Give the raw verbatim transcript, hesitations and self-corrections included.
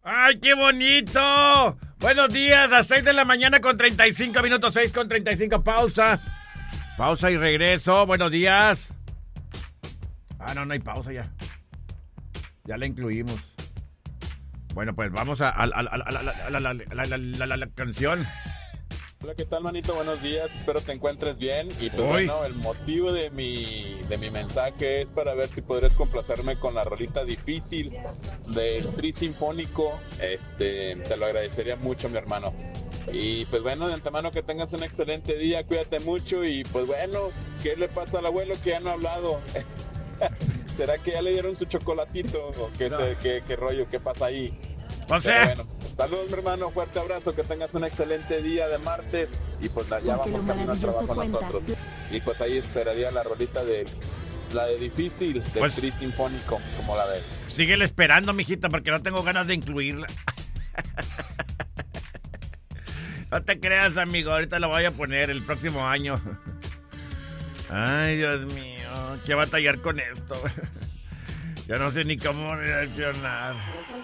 ¡Ay, qué bonito! Buenos días, a seis de la mañana con treinta y cinco minutos, seis con treinta y cinco, pausa. Pausa y regreso, buenos días. Ah, no, no hay pausa ya. Ya la incluimos. Bueno, pues vamos a, a, a, a, a, a, la, la, la, la, la, la canción. Hola, ¿qué tal, manito? Buenos días, espero te encuentres bien. Y pues Uy. bueno, el motivo de mi, de mi mensaje es para ver si podrías complacerme con la rolita difícil del Tri Sinfónico. Este, te lo agradecería mucho, mi hermano. Y pues bueno, de antemano que tengas un excelente día, cuídate mucho. Y pues bueno, ¿qué le pasa al abuelo que ya no ha hablado? ¿Será que ya le dieron su chocolatito? ¿O qué, No. se, qué, qué rollo? ¿Qué pasa ahí? O sea, Pero bueno, saludos, mi hermano, fuerte abrazo, que tengas un excelente día de martes y pues ya Porque vamos lo camino al maravilloso trabajo cuenta. nosotros. Y pues ahí esperaría la rolita de la de difícil del Pues- Tri Sinfónico, como la ves. síguele esperando, mijita, porque no tengo ganas de incluirla. No te creas, amigo, ahorita la voy a poner el próximo año. Ay, Dios mío, qué batallar con esto. Ya no sé ni cómo reaccionar.